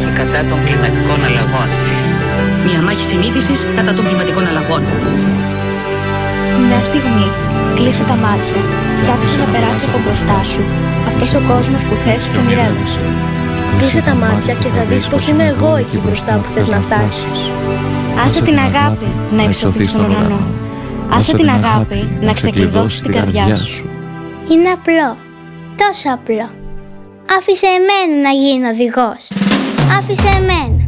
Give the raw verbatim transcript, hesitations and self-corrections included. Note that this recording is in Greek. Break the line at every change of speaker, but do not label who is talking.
μάχη κατά των κλιματικών αλλαγών.
Μια μάχη συνείδησης κατά των κλιματικών αλλαγών.
Μια στιγμή κλείσε τα μάτια και άφησε να περάσει από μπροστά σου αυτός ο κόσμος που θες και ονειρεύεσαι.
Κλείσε τα μάτια και θα δεις πως είμαι εγώ εκεί μπροστά που θες να φτάσεις.
Άσε την αγάπη να υψωθεί στον ουρανό. Άσε την αγάπη να ξεκλειδώσει την καρδιά σου.
Είναι απλό, τόσο απλό. Άφησε εμένα να γίνω οδηγός. Άφησε εμένα.